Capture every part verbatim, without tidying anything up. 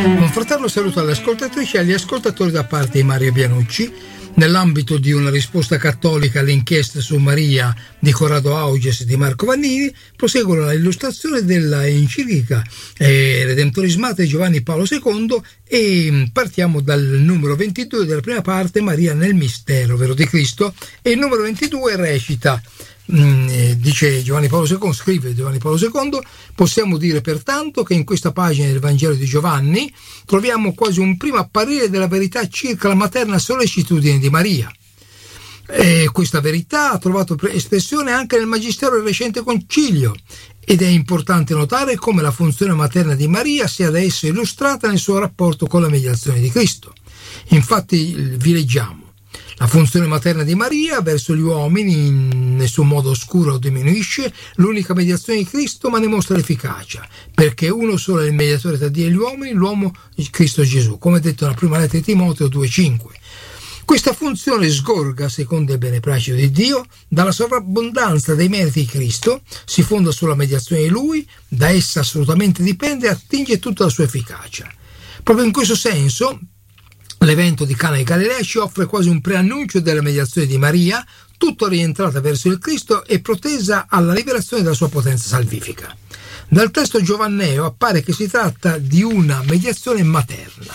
Un fraterno saluto alle ascoltatrici e agli ascoltatori da parte di Mario Bianucci. Nell'ambito di una risposta cattolica all'inchiesta su Maria di Corrado Auges e di Marco Vannini, prosegue la illustrazione della enciclica eh, Redemptoris Mater di Giovanni Paolo secondo e partiamo dal numero ventidue della prima parte, Maria nel mistero vero di Cristo, e il numero ventidue recita, mh, dice Giovanni Paolo secondo, scrive Giovanni Paolo secondo: possiamo dire pertanto che in questa pagina del Vangelo di Giovanni troviamo quasi un primo apparire della verità circa la materna sollecitudine di Maria. E questa verità ha trovato espressione anche nel Magistero del recente concilio, ed è importante notare come la funzione materna di Maria sia da esso illustrata nel suo rapporto con la mediazione di Cristo. Infatti vi leggiamo: la funzione materna di Maria verso gli uomini in nessun modo oscura o diminuisce l'unica mediazione di Cristo, ma ne mostra l'efficacia, perché uno solo è il mediatore tra Dio e gli uomini, l'uomo Cristo Gesù, come detto nella prima lettera di Timoteo due cinque. Questa funzione sgorga, secondo il beneplacito di Dio, dalla sovrabbondanza dei meriti di Cristo, si fonda sulla mediazione di Lui, da essa assolutamente dipende e attinge tutta la sua efficacia. Proprio in questo senso, l'evento di Cana di Galilea ci offre quasi un preannuncio della mediazione di Maria, tutta orientata verso il Cristo e protesa alla rivelazione della sua potenza salvifica. Dal testo giovanneo appare che si tratta di una mediazione materna.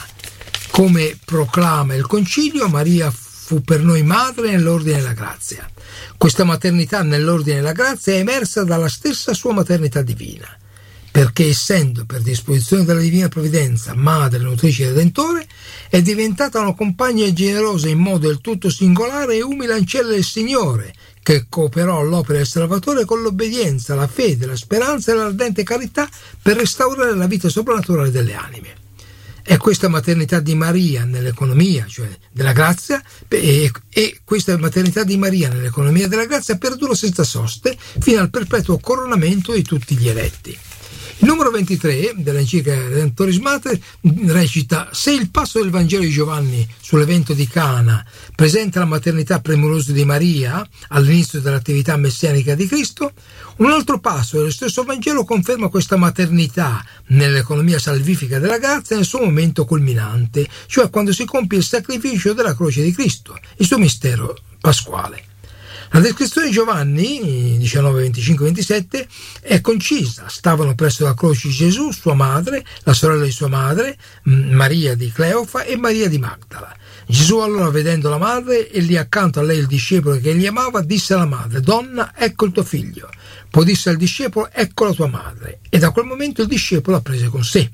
Come proclama il Concilio, Maria fu per noi madre nell'ordine della grazia. Questa maternità nell'ordine della grazia è emersa dalla stessa sua maternità divina, perché essendo per disposizione della divina provvidenza madre, nutrice e redentore, è diventata una compagna generosa in modo del tutto singolare e umile ancella del Signore, che cooperò all'opera del Salvatore con l'obbedienza, la fede, la speranza e l'ardente carità per restaurare la vita soprannaturale delle anime. È questa maternità di Maria nell'economia, cioè della grazia, e, e questa maternità di Maria nell'economia della grazia perdura senza soste fino al perpetuo coronamento di tutti gli eletti. Il numero ventitré dell'enciclica Redemptoris Mater recita: se il passo del Vangelo di Giovanni sull'evento di Cana presenta la maternità premurosa di Maria all'inizio dell'attività messianica di Cristo, un altro passo dello stesso Vangelo conferma questa maternità nell'economia salvifica della grazia nel suo momento culminante, cioè quando si compie il sacrificio della croce di Cristo, il suo mistero pasquale. La descrizione di Giovanni diciannove, venticinque, ventisette è concisa. Stavano presso la croce di Gesù, sua madre, la sorella di sua madre, Maria di Cleofa e Maria di Magdala. Gesù allora, vedendo la madre e lì accanto a lei il discepolo che egli amava, disse alla madre: donna, ecco il tuo figlio. Poi disse al discepolo: ecco la tua madre. E da quel momento il discepolo la prese con sé.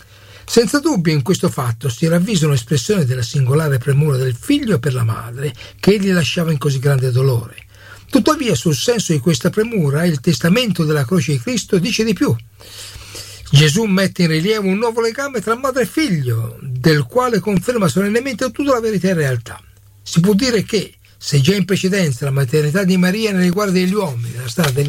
Senza dubbio in questo fatto si ravvisa un'espressione della singolare premura del figlio per la madre che egli lasciava in così grande dolore. Tuttavia sul senso di questa premura il testamento della croce di Cristo dice di più. Gesù mette in rilievo un nuovo legame tra madre e figlio, del quale conferma solennemente tutta la verità e realtà. Si può dire che, se già in precedenza la maternità di Maria nei riguardi degli uomini era stata